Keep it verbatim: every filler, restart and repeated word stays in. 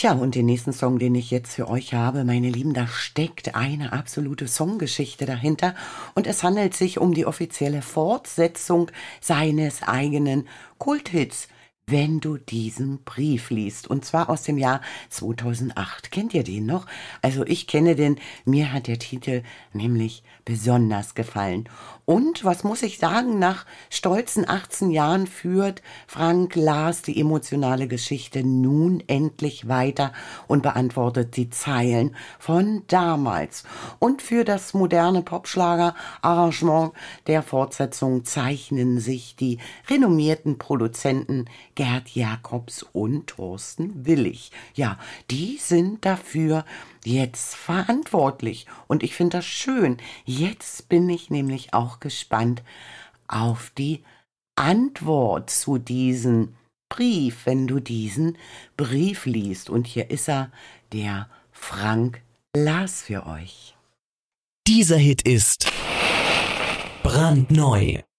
Tja, und den nächsten Song, den ich jetzt für euch habe, meine Lieben, da steckt eine absolute Songgeschichte dahinter und es handelt sich um die offizielle Fortsetzung seines eigenen Kulthits, wenn du diesen Brief liest, und zwar aus dem Jahr zweitausendacht. Kennt ihr den noch? Also ich kenne den, mir hat der Titel nämlich besonders gefallen. Und was muss ich sagen, nach stolzen achtzehn Jahren führt Frank Lars die emotionale Geschichte nun endlich weiter und beantwortet die Zeilen von damals. Und für das moderne Popschlager-Arrangement der Fortsetzung zeichnen sich die renommierten Produzenten Gerd Jacobs und Thorsten Willig. Ja, die sind dafür jetzt verantwortlich und ich finde das schön. Jetzt bin ich nämlich auch gespannt auf die Antwort zu diesem Brief, wenn du diesen Brief liest. Und hier ist er, der Frank Lars für euch. Dieser Hit ist brandneu.